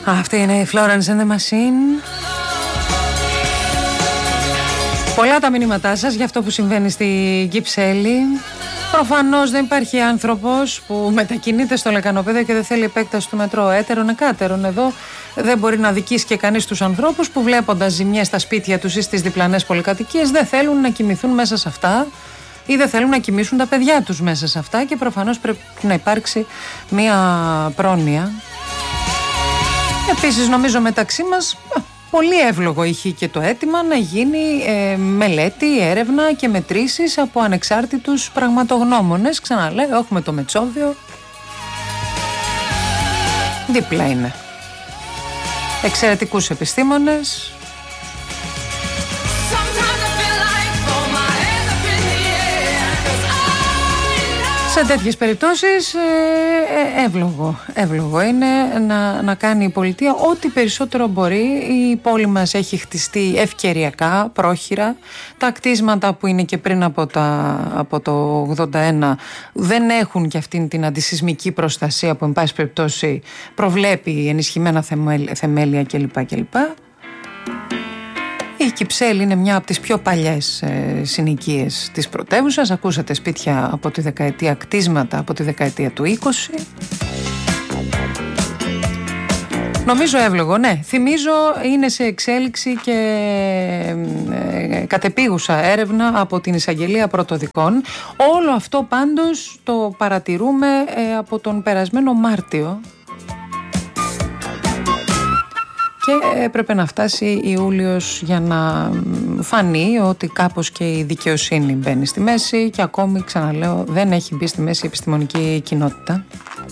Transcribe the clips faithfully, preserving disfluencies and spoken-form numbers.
Αυτή είναι η Florence and the Machine. Πολλά τα μηνύματά σας για αυτό που συμβαίνει στη Κυψέλη. Προφανώς δεν υπάρχει άνθρωπος που μετακινείται στο λεκανοπέδιο και δεν θέλει επέκταση του μετρό. Έτερον εκάτερον, εδώ δεν μπορεί να δικήσει και κανείς τους ανθρώπους που, βλέποντας ζημιές στα σπίτια τους ή στις διπλανές πολυκατοικίες, δεν θέλουν να κοιμηθούν μέσα σε αυτά ή δεν θέλουν να κοιμήσουν τα παιδιά τους μέσα σε αυτά, και προφανώς πρέπει να υπάρξει μία πρόνοια. Επίσης, νομίζω μεταξύ μας πολύ εύλογο είχε και το αίτημα να γίνει ε, μελέτη, έρευνα και μετρήσεις από ανεξάρτητους πραγματογνώμονες. Ξαναλέω, έχουμε το Μετσόβιο, δίπλα είναι εξαιρετικούς επιστήμονες. Σε τέτοιες περιπτώσεις ε, εύλογο, εύλογο είναι να, να κάνει η πολιτεία ό,τι περισσότερο μπορεί. Η πόλη μας έχει χτιστεί ευκαιριακά, πρόχειρα. Τα κτίσματα που είναι και πριν από, τα, από το ογδόντα ένα δεν έχουν και αυτήν την αντισυσμική προστασία που εν πάση περιπτώσει προβλέπει ενισχυμένα θεμέλια κλπ. κλπ. Η Κυψέλη είναι μια από τις πιο παλιές ε, συνοικίες της πρωτεύουσας. Ακούσατε σπίτια από τη δεκαετία, κτίσματα από τη δεκαετία του είκοσι. Νομίζω εύλογο, ναι. Θυμίζω είναι σε εξέλιξη και ε, κατεπίγουσα έρευνα από την Εισαγγελία Πρωτοδικών. Όλο αυτό πάντως το παρατηρούμε ε, από τον περασμένο Μάρτιο. Και έπρεπε να φτάσει Ιούλιος για να φανεί ότι κάπως και η δικαιοσύνη μπαίνει στη μέση, και ακόμη, ξαναλέω, δεν έχει μπει στη μέση η επιστημονική κοινότητα.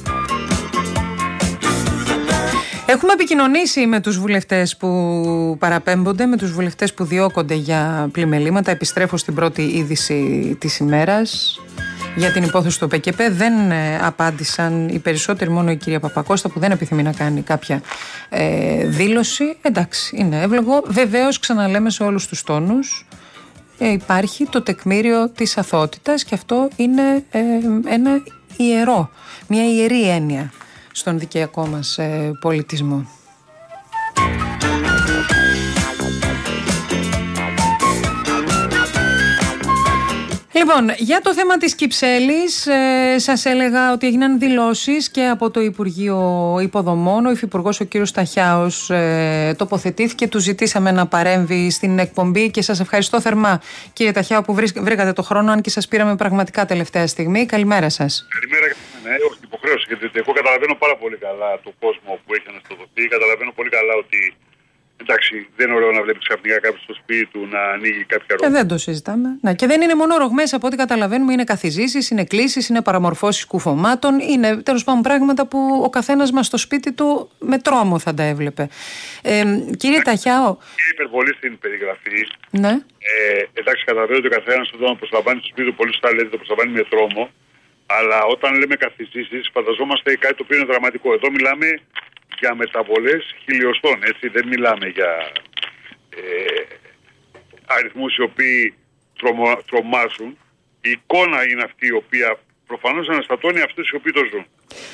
Έχουμε επικοινωνήσει με τους βουλευτές που παραπέμπονται, με τους βουλευτές που διώκονται για πλημελήματα. Επιστρέφω στην πρώτη είδηση της ημέρας. Για την υπόθεση του ΠΚΠ δεν ε, απάντησαν οι περισσότεροι, μόνο η κυρία Παπακώστα που δεν επιθυμεί να κάνει κάποια ε, δήλωση. Εντάξει, είναι εύλογο. Βεβαίως, ξαναλέμε σε όλους τους τόνους, ε, υπάρχει το τεκμήριο της αθωότητας, και αυτό είναι ε, ένα ιερό, μια ιερή έννοια στον δικαιακό μας ε, πολιτισμό. Λοιπόν, για το θέμα της Κυψέλης, ε, σας έλεγα ότι έγιναν δηλώσεις και από το Υπουργείο Υποδομών. Ο Υφυπουργός, ο κύριος Σταχιάος, ε, τοποθετήθηκε, του ζητήσαμε να παρέμβει στην εκπομπή και σας ευχαριστώ θερμά, κύριε Ταχιάο, που βρήκατε το χρόνο, αν και σας πήραμε πραγματικά τελευταία στιγμή. Καλημέρα σας. Καλημέρα, ναι, όχι την υποχρέωση, γιατί εγώ καταλαβαίνω πάρα πολύ καλά τον κόσμο που έχει αναστοδοθεί. Καταλαβαίνω πολύ καλά ότι, εντάξει, δεν είναι ωραίο να βλέπεις ξαφνικά κάποιο στο σπίτι του να ανοίγει κάποια ρογμή. Και δεν το συζητάμε. Ναι. Και δεν είναι μόνο ρογμές, από ό,τι καταλαβαίνουμε, είναι καθιζήσεις, είναι κλήσεις, είναι παραμορφώσεις κουφωμάτων. Είναι τέλος πάντων πράγματα που ο καθένας μας στο σπίτι του με τρόμο θα τα έβλεπε. Ε, κύριε ναι, Ταχιάο. Είναι υπερβολή στην περιγραφή. Ναι. Ε, εντάξει, καταλαβαίνω ότι ο καθένας όταν προσλαμβάνει στο σπίτι του, πολύ σωστά λέτε, το προσλαμβάνει με τρόμο. Αλλά όταν λέμε καθιζήσεις, φανταζόμαστε κάτι το οποίο είναι δραματικό. Εδώ μιλάμε για μεταβολές χιλιοστών, έτσι, δεν μιλάμε για ε, αριθμούς οι οποίοι τρομο, τρομάζουν. Η εικόνα είναι αυτή η οποία προφανώς αναστατώνει αυτούς οι οποίοι το ζουν.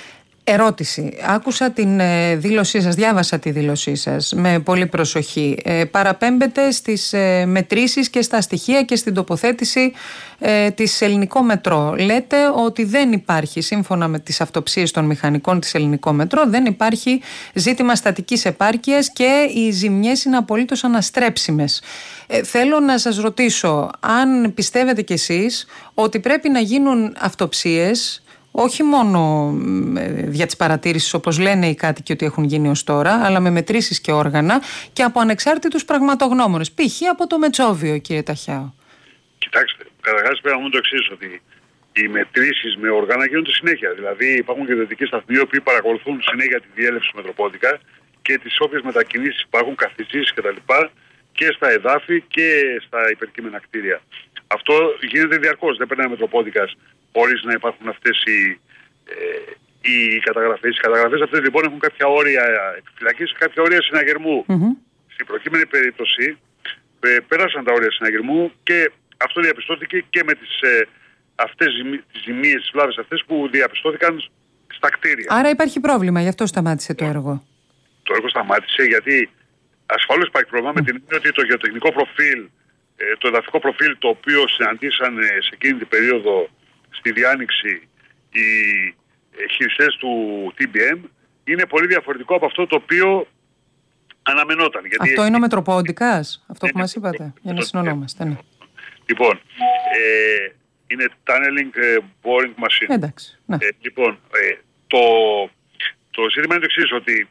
Ερώτηση. Άκουσα την ε, δήλωσή σας, διάβασα τη δήλωσή σας με πολύ προσοχή. Ε, παραπέμπετε στις ε, μετρήσεις και στα στοιχεία και στην τοποθέτηση ε, της Ελληνικό Μετρό. Λέτε ότι δεν υπάρχει, σύμφωνα με τις αυτοψίες των μηχανικών της Ελληνικό Μετρό, δεν υπάρχει ζήτημα στατικής επάρκειας και οι ζημιές είναι απολύτως αναστρέψιμες. Ε, θέλω να σας ρωτήσω αν πιστεύετε κι εσείς ότι πρέπει να γίνουν αυτοψίες, όχι μόνο για τις παρατήρησεις όπως λένε οι κάτοικοι ότι έχουν γίνει ως τώρα, αλλά με μετρήσεις και όργανα και από ανεξάρτητους πραγματογνώμονες. Π.χ. από το Μετσόβιο, κύριε Ταχιάο. Κοιτάξτε, καταρχάς πρέπει να μου το εξής, ότι οι μετρήσεις με όργανα γίνονται συνέχεια. Δηλαδή υπάρχουν και ιδιωτικοί σταθμοί οι οποίοι παρακολουθούν συνέχεια τη διέλευση του Μετροπόδικα και τις όποιες μετακινήσεις υπάρχουν, καθιζήσεις κτλ. Και στα εδάφη και στα υπερκείμενα κτίρια. Αυτό γίνεται διαρκώς. Δεν περνάει ο Μετροπόδικας χωρίς να υπάρχουν αυτές οι, ε, οι καταγραφές. Οι καταγραφές αυτές λοιπόν έχουν κάποια όρια επιφυλακής και κάποια όρια συναγερμού. Mm-hmm. Στην προκείμενη περίπτωση ε, πέρασαν τα όρια συναγερμού και αυτό διαπιστώθηκε και με τις, ε, αυτές τις ζημίες, τις βλάβες αυτές που διαπιστώθηκαν στα κτίρια. Άρα υπάρχει πρόβλημα, γι' αυτό σταμάτησε το έργο. το έργο σταμάτησε γιατί ασφαλώς υπάρχει πρόβλημα mm. με την έννοια ότι το γεωτεχνικό προφίλ, το εδαφικό προφίλ το οποίο συναντήσαν σε εκείνη την περίοδο στη διάνοιξη οι χειριστές του τι μπι εμ είναι πολύ διαφορετικό από αυτό το οποίο αναμενόταν. Γιατί αυτό είναι ο Μετροπόντικας, αυτό που μας είπατε, για να συνονόμαστε. Ναι. Λοιπόν, ε, είναι tunneling boring machine. Εντάξει, ναι. ε, λοιπόν, ε, το, το ζήτημα είναι το εξής, ότι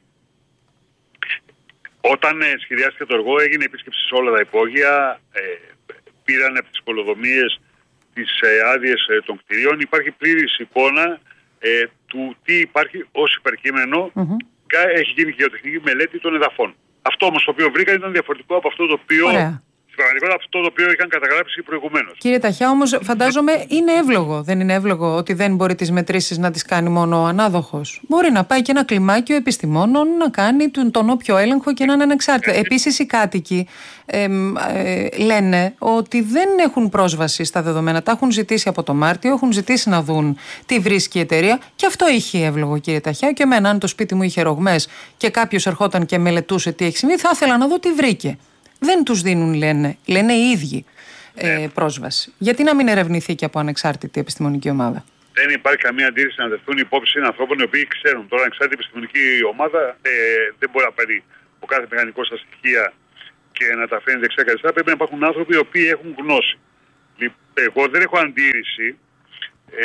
όταν ε, σχεδιάστηκε το έργο έγινε επίσκεψη σε όλα τα υπόγεια, ε, πήραν από τις πολεοδομίες τις ε, άδειες ε, των κτηρίων. Υπάρχει πλήρης εικόνα ε, του τι υπάρχει ως υπερκείμενο. Mm-hmm. Έχει γίνει γεωτεχνική μελέτη των εδαφών. Αυτό όμως το οποίο βρήκα ήταν διαφορετικό από αυτό το οποίο... Ωραία. Στην πραγματικότητα αυτό το οποίο είχαν καταγράψει προηγουμένως. Κύριε Ταχιά, όμως φαντάζομαι είναι εύλογο. Δεν είναι εύλογο ότι δεν μπορεί τις μετρήσεις να τις κάνει μόνο ο ανάδοχος. Μπορεί να πάει και ένα κλιμάκιο επιστημόνων να κάνει τον, τον όποιο έλεγχο και να είναι ανεξάρτητο. Επίσης οι κάτοικοι ε, ε, λένε ότι δεν έχουν πρόσβαση στα δεδομένα. Τα έχουν ζητήσει από το Μάρτιο, έχουν ζητήσει να δουν τι βρίσκει η εταιρεία. Και αυτό είχε εύλογο, κύριε Ταχιά. Και εμένα, αν το σπίτι μου είχε ρογμές και κάποιος ερχόταν και μελετούσε τι έχει συμβεί, θα ήθελα να δω τι βρήκε. Δεν τους δίνουν, λένε, λένε οι ίδιοι ε, πρόσβαση. Γιατί να μην ερευνηθεί και από ανεξάρτητη επιστημονική ομάδα? Δεν υπάρχει καμία αντίρρηση να δεχθούν υπόψη ανθρώπων οι οποίοι ξέρουν. Τώρα, ανεξάρτητη επιστημονική ομάδα ε, δεν μπορεί να πάρει ο κάθε μηχανικός στα στοιχεία και να τα φέρνει δεξιά και αριστερά. Πρέπει να υπάρχουν άνθρωποι οι οποίοι έχουν γνώση. Εγώ δεν έχω αντίρρηση ε,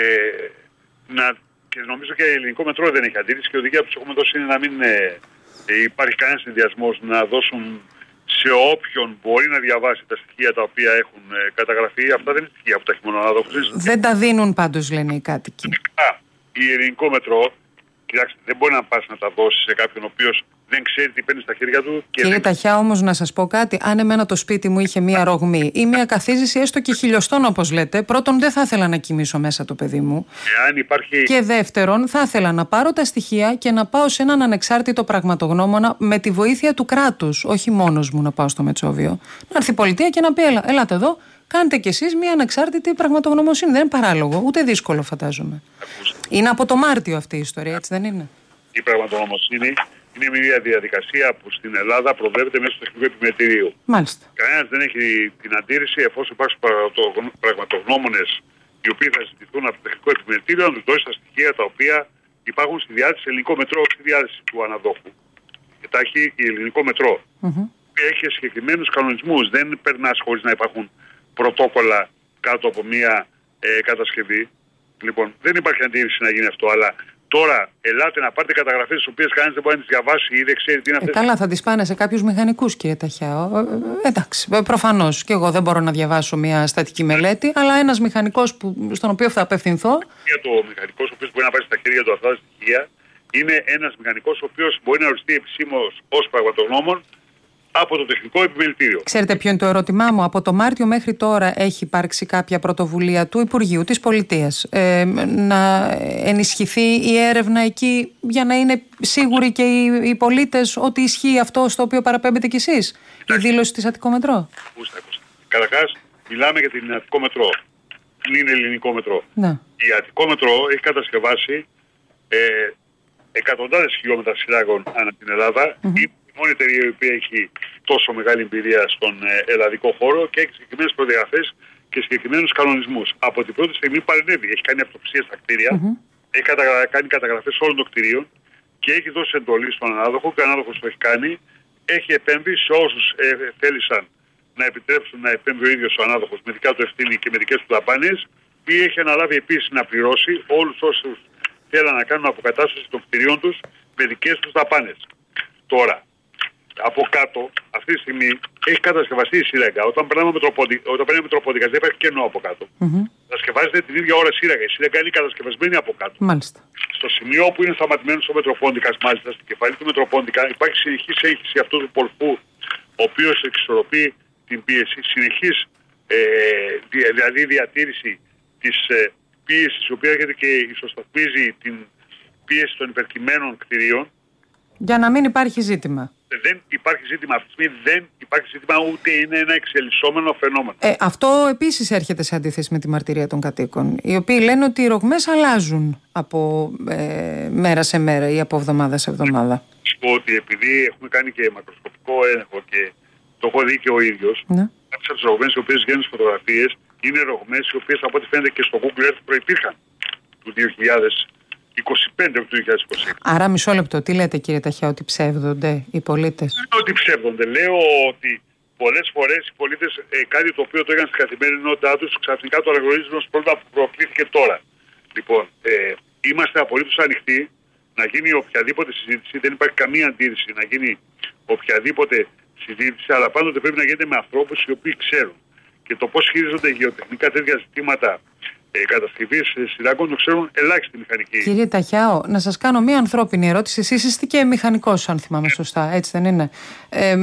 να, και νομίζω και ελληνικό μετρό δεν έχει αντίρρηση και η οδηγία που τους έχουμε δώσει είναι να μην ε, ε, υπάρχει κανένα συνδυασμός να δώσουν σε όποιον μπορεί να διαβάσει τα στοιχεία τα οποία έχουν ε, καταγραφεί. Αυτά δεν είναι στοιχεία που τα έχει μόνο ανάδοχος. Δεν τα δίνουν πάντως, λένε οι κάτοικοι. Α, η ελληνικό μετρό, κοιτάξτε, δεν μπορεί να πας να τα δώσει σε κάποιον ο οποίος δεν ξέρει τι παίρνει στα χέρια του. Και Κύριε δεν... Ταχιά, όμως να σας πω κάτι. Αν εμένα το σπίτι μου είχε μία ρογμή ή μία καθίζηση έστω και χιλιοστών, όπως λέτε, πρώτον δεν θα ήθελα να κοιμήσω μέσα το παιδί μου. Εάν υπάρχει... Και δεύτερον, θα ήθελα να πάρω τα στοιχεία και να πάω σε έναν ανεξάρτητο πραγματογνώμονα με τη βοήθεια του κράτους. Όχι μόνος μου να πάω στο Μετσόβιο. Να έρθει η πολιτεία και να πει: Έλα, ελάτε εδώ, κάντε κι εσείς μία ανεξάρτητη πραγματογνωμοσύνη. Δεν είναι παράλογο, ούτε δύσκολο, φαντάζομαι. Ακούστε. Είναι από το Μάρτιο αυτή η ιστορία, έτσι δεν είναι? Η πραγματογνωμοσύνη είναι μια διαδικασία που στην Ελλάδα προβλέπεται μέσω του τεχνικού επιμελητηρίου. Μάλιστα. Κανένας δεν έχει την αντίρρηση, εφόσον υπάρχουν πραγματογνώμονες οι οποίοι θα ζητηθούν από το τεχνικό επιμελητήριο, να του δώσει τα στοιχεία τα οποία υπάρχουν στη διάθεση ελληνικό μετρό, όχι στη διάθεση του αναδόχου. Και τα έχει η ελληνικό μετρό. Mm-hmm. Έχει συγκεκριμένους κανονισμούς. Δεν περνάς χωρίς να υπάρχουν πρωτόκολλα κάτω από μια ε, κατασκευή. Λοιπόν, δεν υπάρχει αντίρρηση να γίνει αυτό, αλλά τώρα ελάτε να πάρετε καταγραφές τις οποίες κανένας δεν μπορεί να τις διαβάσει ή δεν ξέρει τι είναι αυτές. Ε, καλά, θα τις πάνε σε κάποιους μηχανικούς, κύριε Ταχιά. Ε, εντάξει, προφανώς και εγώ δεν μπορώ να διαβάσω μια στατική μελέτη, αλλά ένας μηχανικός που, στον οποίο θα απευθυνθώ. Το μηχανικός ο οποίος μπορεί να πάρει στα χέρια του αυτά τα στοιχεία είναι ένας μηχανικός ο οποίος μπορεί να οριστεί επισήμως ως πραγματογνώμων από το τεχνικό επιμελητήριο. Ξέρετε ποιο είναι το ερώτημά μου? Από το Μάρτιο μέχρι τώρα έχει υπάρξει κάποια πρωτοβουλία του Υπουργείου της Πολιτείας ε, να ενισχυθεί η έρευνα εκεί για να είναι σίγουροι και οι, οι πολίτες ότι ισχύει αυτό στο οποίο παραπέμπετε κι εσείς? Η δήλωση της Αττικό Μετρό. Ακούστε, ακούστε. Καταρχάς, μιλάμε για την Αττικό Μετρό. Είναι ελληνικό μετρό. Ναι. Η Αττικό Μετρό έχει κατασκευάσει ε, εκατοντάδες χιλιόμετρα σειράγων ανά την Ελλάδα. Mm-hmm. Η μόνη εταιρεία η οποία έχει τόσο μεγάλη εμπειρία στον ε, ελλαδικό χώρο και έχει συγκεκριμένες προδιαγραφές και συγκεκριμένους κανονισμούς. Από την πρώτη στιγμή παρενέβη. Έχει κάνει αυτοψία στα κτίρια, mm-hmm. έχει κατα... κάνει καταγραφές όλων των κτιρίων και έχει δώσει εντολή στον ανάδοχο και ο ανάδοχος το έχει κάνει. Έχει επέμβει σε όσους ε, θέλησαν να επιτρέψουν να επέμβει ο ίδιος ο ανάδοχος με δικά του ευθύνη και με δικές του δαπάνες, ή έχει αναλάβει επίσης να πληρώσει όλους όσους θέλαν να κάνουν αποκατάσταση των κτιρίων τους με δικές τους δαπάνες. Τώρα, από κάτω, αυτή τη στιγμή έχει κατασκευαστεί η σύραγγα. Όταν περνάμε Μετροπόντικα, δεν υπάρχει κενό από κάτω. Mm-hmm. Κατασκευάζεται την ίδια ώρα σύραγγα. Η σύραγγα είναι κατασκευασμένη από κάτω. Μάλιστα. Στο σημείο όπου είναι σταματημένος ο Μετροπόντικας, μάλιστα στην κεφαλή του Μετροπόντικα, υπάρχει συνεχής έγχυση αυτού του πολφού, ο οποίος εξισορροπεί την πίεση. Συνεχής ε, δηλαδή διατήρηση της ε, πίεσης, η οποία έρχεται και ισοσταθμίζει την πίεση των υπερκειμένων κτηρίων. Για να μην υπάρχει ζήτημα. Δεν υπάρχει ζήτημα αυτή τη στιγμή, δεν υπάρχει ζήτημα, ούτε είναι ένα εξελισσόμενο φαινόμενο. Ε, αυτό επίσης έρχεται σε αντίθεση με τη μαρτυρία των κατοίκων, οι οποίοι λένε ότι οι ρογμές αλλάζουν από ε, μέρα σε μέρα ή από εβδομάδα σε εβδομάδα. πω ότι επειδή έχουμε κάνει και μακροσκοπικό έλεγχο και το έχω δει και ο ίδιος, ναι. κάποιες από τις ρογμές οι οποίες βγαίνουν στις φωτογραφίες είναι ρογμές οι οποίες από ό,τι φαίνεται και στο Google Earth προϋπήρχαν του δύο χιλιάδες είκοσι πέντε από το δύο χιλιάδες είκοσι έξι. Άρα μισό λεπτό, τι λέτε κύριε Ταχιά, ότι ψεύδονται οι πολίτες? Δεν λέω ότι ψεύδονται, λέω ότι πολλές φορές οι πολίτες ε, κάτι το οποίο το έκαναν στην καθημερινότητά τους ξαφνικά το αναγνωρίζουν ως πρόβλημα που προκλήθηκε τώρα. Λοιπόν, ε, είμαστε απολύτως ανοιχτοί να γίνει οποιαδήποτε συζήτηση, δεν υπάρχει καμία αντίρρηση να γίνει οποιαδήποτε συζήτηση, αλλά πάντοτε πρέπει να γίνεται με ανθρώπους οι οποίοι ξέρουν. Και το πώς χειρίζονται γεωτεχνικά τέτοια ζητήματα ε, κατασκευής σειράκων το ξέρουν ελάχιστοι μηχανικοί. Κύριε Ταχιάο, να σας κάνω μία ανθρώπινη ερώτηση. Εσείς είστε και μηχανικός, αν θυμάμαι σωστά, έτσι δεν είναι? Ε,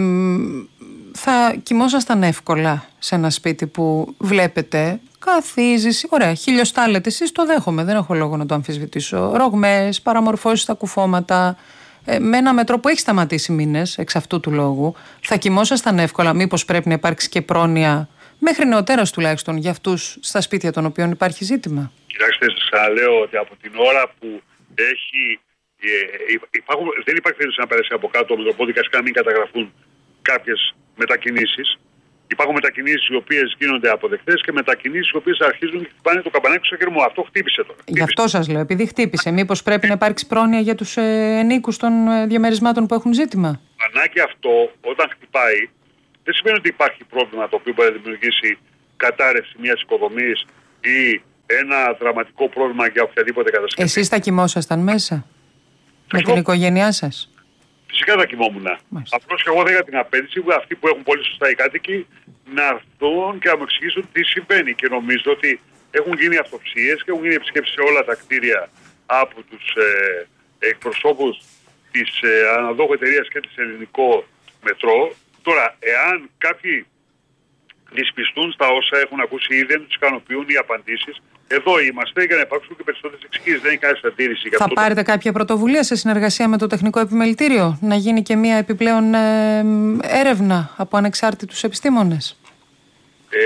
θα κοιμόσασταν εύκολα σε ένα σπίτι που βλέπετε, καθίζεις, ωραία, χιλιοστάλετε, εσείς το δέχομαι, δεν έχω λόγο να το αμφισβητήσω. Ρογμές, παραμορφώσεις στα κουφώματα, ε, με ένα μετρό που έχει σταματήσει μήνες εξ αυτού του λόγου, θα κοιμόσασταν εύκολα? Μήπως πρέπει να υπάρξει και πρόνοια, μέχρι νεοτέρας τουλάχιστον, για αυτούς στα σπίτια των οποίων υπάρχει ζήτημα? Κοιτάξτε, σας λέω ότι από την ώρα που έχει. Ε, υπάρχουν, δεν υπάρχει περίπτωση να περάσει από κάτω με το πόδι και να μην καταγραφούν κάποιες μετακινήσεις. Υπάρχουν μετακινήσεις οι οποίες γίνονται αποδεκτές και μετακινήσεις οι οποίες αρχίζουν και χτυπάνε το καμπανάκι στο χέρι μου. Αυτό χτύπησε τώρα. Γι' αυτό σας λέω, επειδή χτύπησε. Μήπως πρέπει να υπάρξει πρόνοια για τους ε, ενίκους των ε, διαμερισμάτων που έχουν ζήτημα? Το καμπανάκι αυτό, όταν χτυπάει, δεν σημαίνει ότι υπάρχει πρόβλημα το οποίο μπορεί να δημιουργήσει κατάρρευση μιας οικοδομής ή ένα δραματικό πρόβλημα για οποιαδήποτε κατασκευή. Εσείς θα κοιμόσασταν μέσα με την οικογένειά σας? Φυσικά θα κοιμόμουν. Απλώς και εγώ δεν είχα την απέτηση που αυτοί που έχουν πολύ σωστά οι κάτοικοι να έρθουν και να μου εξηγήσουν τι συμβαίνει. Και νομίζω ότι έχουν γίνει αυτοψίες και έχουν γίνει επισκέψεις σε όλα τα κτίρια από τους ε, εκπροσώπους της ε, αναδόχου εταιρείας και της Ελληνικό Μετρό. Τώρα, εάν κάποιοι δυσπιστούν στα όσα έχουν ακούσει ή δεν τους ικανοποιούν οι απαντήσεις, εδώ είμαστε για να υπάρξουν και περισσότερες εξηγήσεις. Δεν έχει κανένα αντίρρηση. Θα πάρετε κάποια πρωτοβουλία σε συνεργασία με το Τεχνικό Επιμελητήριο να γίνει και μια επιπλέον ε, έρευνα από ανεξάρτητους επιστήμονες? Ε,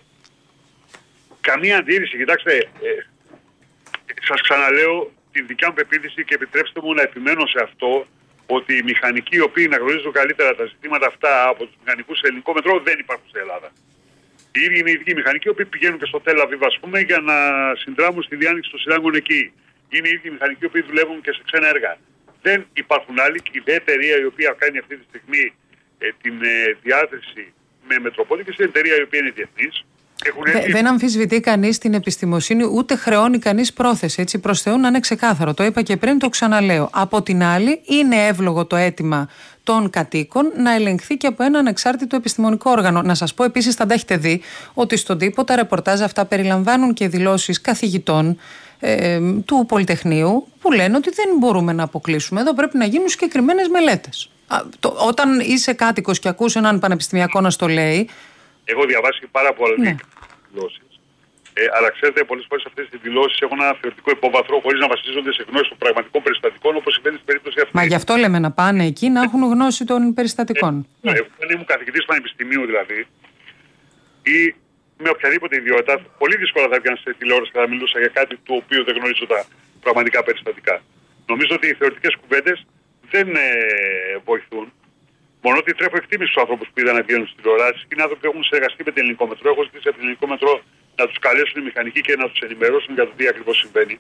καμία αντίρρηση. Κοιτάξτε, ε, σας ξαναλέω την δικιά μου πεποίθηση και επιτρέψτε μου να επιμένω σε αυτό, ότι οι μηχανικοί οι οποίοι να γνωρίζουν καλύτερα τα ζητήματα αυτά από τους μηχανικούς σε ελληνικό μετρό δεν υπάρχουν στην Ελλάδα. Οι ίδιοι είναι οι ίδιοι μηχανικοί οι οποίοι πηγαίνουν και στο Τελ Αβίβ, ας πούμε, για να συνδράμουν στη διάνοιξη των σειράγγων εκεί. Είναι οι ίδιοι μηχανικοί οι οποίοι δουλεύουν και σε ξένα έργα. Δεν υπάρχουν άλλοι. Η δε εταιρεία η οποία κάνει αυτή τη στιγμή ε, την ε, διάθεση με Μετροπόλη είναι εταιρεία η οποία είναι διεθνής. Δε, δεν αμφισβητεί κανείς την επιστημοσύνη, ούτε χρεώνει κανείς πρόθεση. Έτσι, προς Θεού να είναι ξεκάθαρο. Το είπα και πριν, το ξαναλέω. Από την άλλη, είναι εύλογο το αίτημα των κατοίκων να ελεγχθεί και από ένα ανεξάρτητο επιστημονικό όργανο. Να σας πω επίσης, θα τα έχετε δει, ότι στον τύπο τα ρεπορτάζ αυτά περιλαμβάνουν και δηλώσεις καθηγητών ε, του Πολυτεχνείου που λένε ότι δεν μπορούμε να αποκλείσουμε. Εδώ πρέπει να γίνουν συγκεκριμένες μελέτες. Α, το, όταν είσαι κάτοικος και ακούς έναν πανεπιστημιακό να στο λέει. Έχω διαβάσει πάρα πολλές ναι. δηλώσεις. Ε, αλλά ξέρετε, πολλές φορές αυτές τις δηλώσεις έχουν ένα θεωρητικό υπόβαθρο χωρίς να βασίζονται σε γνώση των πραγματικών περιστατικών, όπως συμβαίνει στην περίπτωση αυτή. Μα γι' αυτό λέμε να πάνε εκεί να έχουν γνώση των περιστατικών. Ε, ναι. Εγώ ήμουν καθηγητής πανεπιστημίου δηλαδή, ή με οποιαδήποτε ιδιότητα, πολύ δύσκολα θα έβγαινα σε τηλεόραση και θα μιλούσα για κάτι το οποίο δεν γνωρίζω τα πραγματικά περιστατικά. Νομίζω ότι οι θεωρητικές κουβέντες δεν ε, βοηθούν. Μόνο ότι τρέφω εκτίμηση στους ανθρώπους που είδαν να βγαίνουν στις τηλεοράσεις. Είναι άνθρωποι που έχουν συνεργαστεί με την Ελληνικό Μετρό. Έχω ζητήσει από την Ελληνικό Μετρό να τους καλέσουν οι μηχανικοί και να τους ενημερώσουν για το τι ακριβώς συμβαίνει.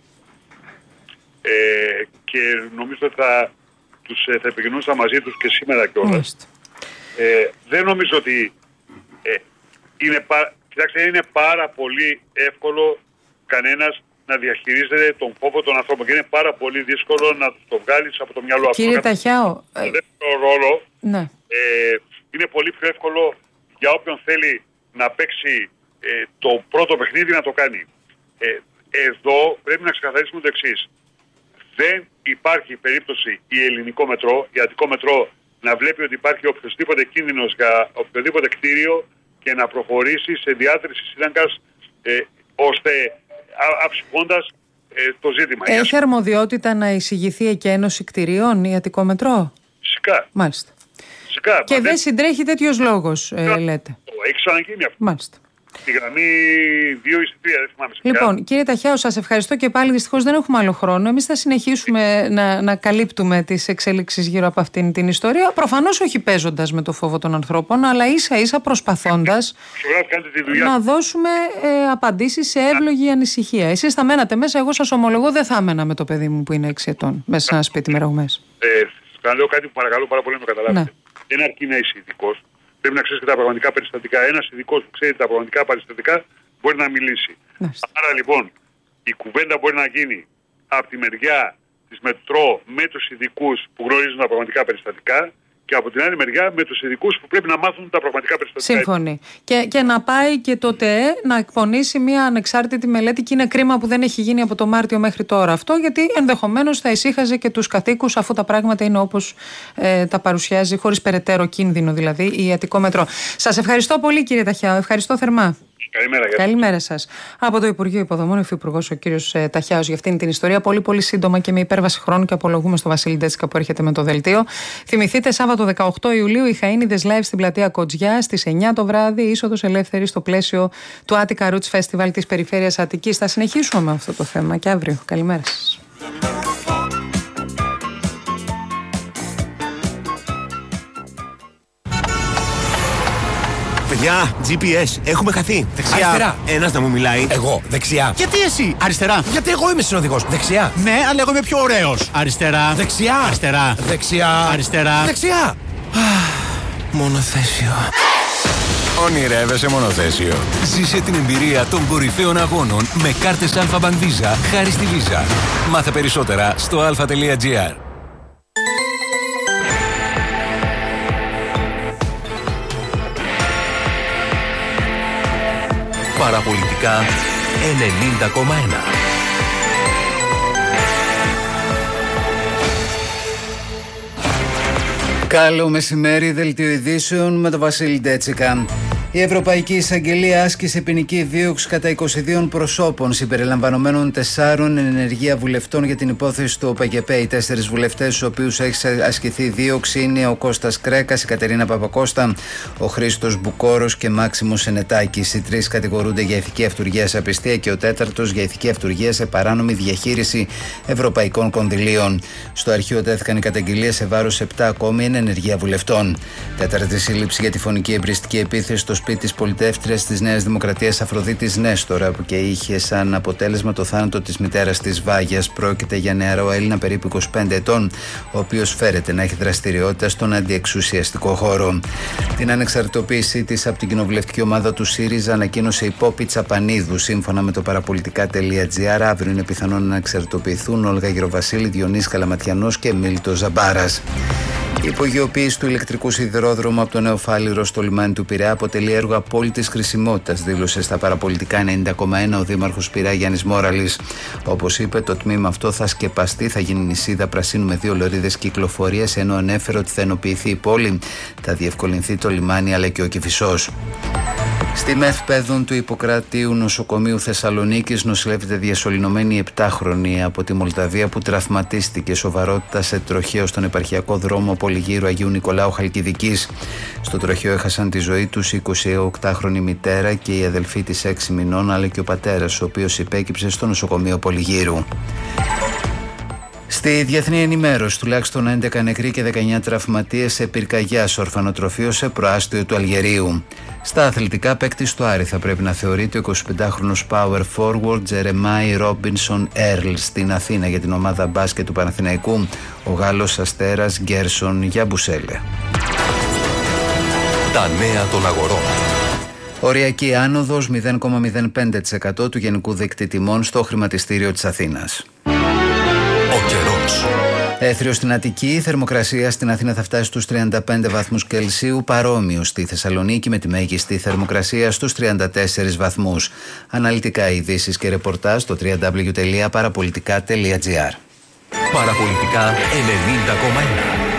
Ε, και νομίζω ότι θα, τους, θα επικοινωνούσα μαζί τους και σήμερα κιόλας. Ε, δεν νομίζω ότι ε, είναι, πα, κοιτάξτε, είναι πάρα πολύ εύκολο κανένας να διαχειρίζεται τον φόβο των ανθρώπων και είναι πάρα πολύ δύσκολο να τους το βγάλεις από το μυαλό. Κύριε Ταχιάο, το δεύτερο ρόλο ναι. ε, είναι πολύ πιο εύκολο για όποιον θέλει να παίξει ε, το πρώτο παιχνίδι να το κάνει. Ε, εδώ πρέπει να ξεκαθαρίσουμε το εξής. Δεν υπάρχει περίπτωση η Ελληνικό Μετρό, η Αττικό Μετρό να βλέπει ότι υπάρχει οποιοδήποτε κίνδυνος για οποιοδήποτε κτίριο και να προχωρήσει σε διάτρηση σύραγγας ε, ώστε αψυχώντας ε, το ζήτημα. Έχει αρμοδιότητα να εισηγηθεί εκένωση κτηρίων η Αττικό Μετρό? Φυσικά. Μάλιστα. Φυσικά. Και δεν συντρέχει τέτοιος λόγος, ε, λέτε? Έχει ξαναγίνει αυτό. Μάλιστα. Στη γραμμή δύο ή τρία, δεν θυμάμαι. Λοιπόν, κύριε Ταχιάου, σας ευχαριστώ και πάλι. Δυστυχώς δεν έχουμε άλλο χρόνο. Εμείς θα συνεχίσουμε να, να καλύπτουμε τις εξέλιξεις γύρω από αυτήν την ιστορία. Προφανώς όχι παίζοντας με το φόβο των ανθρώπων, αλλά ίσα ίσα προσπαθώντας να δώσουμε ε, απαντήσεις σε εύλογη ανησυχία. Εσείς θα μένατε μέσα, εγώ σας ομολογώ δεν θα έμενα με το παιδί μου που είναι έξι ετών μέσα σε ένα σπίτι με ρογμές. Ε, θα λέω κάτι που παρακαλώ πάρα πολύ να το καταλάβετε. Ναι. Δεν αρκεί να είσαι ειδικός. Πρέπει να ξέρεις και τα πραγματικά περιστατικά. Ένας ειδικός που ξέρει τα πραγματικά περιστατικά μπορεί να μιλήσει. Ναι. Άρα λοιπόν η κουβέντα μπορεί να γίνει από τη μεριά της Μετρό με τους ειδικούς που γνωρίζουν τα πραγματικά περιστατικά και από την άλλη μεριά με τους ειδικούς που πρέπει να μάθουν τα πραγματικά περιστατικά. Σύμφωνοι. Και, και να πάει και το ΤΕΕ να εκπονήσει μια ανεξάρτητη μελέτη, και είναι κρίμα που δεν έχει γίνει από το Μάρτιο μέχρι τώρα αυτό, γιατί ενδεχομένως θα ησύχαζε και τους κατοίκους, αφού τα πράγματα είναι όπως ε, τα παρουσιάζει, χωρίς περαιτέρω κίνδυνο δηλαδή, η Αττικό Μετρό. Σας ευχαριστώ πολύ, κύριε Ταχιάου. Ευχαριστώ θερμά. Καλημέρα, Καλημέρα σας. Από το Υπουργείο Υποδομών, ο Υφυπουργός ο κύριος ε, Ταχιάους για αυτήν την ιστορία. Πολύ πολύ σύντομα και με υπέρβαση χρόνου, και απολογούμε στο Βασίλη Ντέτσικα που έρχεται με το δελτίο. Θυμηθείτε, Σάββατο δεκαοκτώ Ιουλίου οι Χαΐνιδες live στην πλατεία Κοτζιά στις εννιά το βράδυ, είσοδος ελεύθερη στο πλαίσιο του Attica Roots Festival της Περιφέρειας Αττικής. Θα συνεχίσουμε με αυτό το θέμα και αύριο. Καλημέρα σας. Παιδιά, τζι πι ες, έχουμε χαθεί. Δεξιά. Αριστερά. Ένας να μου μιλάει. Εγώ, δεξιά. Γιατί εσύ? Αριστερά. Γιατί εγώ είμαι συνοδηγός. Δεξιά. Ναι, αλλά εγώ είμαι πιο ωραίος. Αριστερά. Δεξιά. Αριστερά. Δεξιά. Αριστερά. Δεξιά. Μονοθέσιο. Ονειρεύεσαι μονοθέσιο. Ζήσε την εμπειρία των κορυφαίων αγώνων με κάρτες Alpha Bank Visa χάρη στη Visa. Μάθε περισσότερα στο alpha τελεία gr. Παραπολιτικά ενενήντα κόμμα ένα. Καλό μεσημέρι, δελτίο ειδήσεων με τον Βασίλη Ντέτσικα. Η Ευρωπαϊκή Εισαγγελία άσκησε ποινική δίωξη κατά είκοσι δύο προσώπων συμπεριλαμβανομένων τεσσάρων ενεργεία βουλευτών για την υπόθεση του ΟΠΕΚΕΠΕ. Οι τέσσερις βουλευτές στους οποίους έχει ασκηθεί δίωξη είναι ο Κώστας Κρέκας, η Κατερίνα Παπακώστα, ο Χρήστος Μπουκόρος και Μάξιμος Σενετάκης. Οι τρεις κατηγορούνται για ηθική αυτουργία σε απιστία και ο τέταρτος για ηθική αυτουργία σε παράνομη διαχείριση ευρωπαϊκών κονδυλίων. Στο αρχείο τέθηκαν οι καταγγελίες σε βάρος επτά ακόμη ενεργεία βουλευτών. Τέταρτη σύλληψη για τη φωνική εμπριστική επίθεση στο σπίτι της πολιτεύτριας της Νέας Δημοκρατίας Αφροδίτης Νέστορα, που και είχε σαν αποτέλεσμα το θάνατο της μητέρας της Βάγιας. Πρόκειται για νεαρό Έλληνα περίπου είκοσι πέντε ετών, ο οποίος φέρεται να έχει δραστηριότητα στον αντιεξουσιαστικό χώρο. Την ανεξαρτητοποίησή της από την κοινοβουλευτική ομάδα του ΣΥΡΙΖΑ ανακοίνωσε η Πόπη Τσαπανίδου. Σύμφωνα με το παραπολιτικά τελεία gr, αύριο είναι πιθανόν να εξαρτητοποιηθούν Όλγα Γεροβασίλη, Διονύσης Καλαματιανός και Μίλτος Ζαμπάρας. Η υπογειοποίηση του ηλεκτρικού σιδηρόδρομου από το Νέο Φάληρο στο λιμάνι του Πειραιά αποτελεί έργο απόλυτης χρησιμότητας, δήλωσε στα παραπολιτικά ενενήντα κόμμα ένα ο Δήμαρχος Πειραιά Γιάννης Μόραλης. Όπως είπε, το τμήμα αυτό θα σκεπαστεί, θα γίνει νησίδα πρασίνου με δύο λωρίδες κυκλοφορίας, ενώ ανέφερε ότι θα ενοποιηθεί η πόλη, θα διευκολυνθεί το λιμάνι αλλά και ο Κηφισός. Στη ΜΕΘ Παιδών του Ιπποκρατίου Νοσοκομείου Θεσσαλονίκης νοσηλεύεται διασωληνωμένη επτάχρονη από τη Μολδαβία που τραυματίστηκε σοβαρότητα σε τροχαίο στον επαρχιακό δρόμο Πολυγύρου Αγίου Νικολάου Χαλκιδικής. Στο τροχαίο έχασαν τη ζωή τους η εικοσιοκτάχρονη μητέρα και η αδελφή της έξι μηνών, αλλά και ο πατέρας, ο οποίος υπέκυψε στο νοσοκομείο Πολυγύρου. Στη διεθνή ενημέρωση, τουλάχιστον έντεκα νεκροί και δεκαεννιά τραυματίες σε πυρκαγιά στο ορφανοτροφείο σε προάστιο του Αλγερίου. Στα αθλητικά, παίκτης του Άρη θα πρέπει να θεωρείται ο εικοσιπεντάχρονος power forward Τζερεμάι Ρόμπινσον Έρλ. Στην Αθήνα για την ομάδα μπάσκετ του Παναθηναϊκού, ο Γάλλος αστέρας Γκέρσον Γιαμπουσέλε. Τα νέα των αγορών. Οριακή άνοδος μηδέν κόμμα μηδέν πέντε τοις εκατό του γενικού δείκτη τιμών στο χρηματιστήριο της Αθήνας. Ο καιρός. Έθριο στην Αττική, η θερμοκρασία στην Αθήνα θα φτάσει στους τριάντα πέντε βαθμούς Κελσίου, παρόμοιο στη Θεσσαλονίκη με τη μέγιστη θερμοκρασία στους τριάντα τέσσερις βαθμούς. Αναλυτικά ειδήσεις και ρεπορτάζ στο double-u double-u double-u τελεία παραπολιτικά τελεία gr. Παραπολιτικά ενενήντα κόμμα ένα.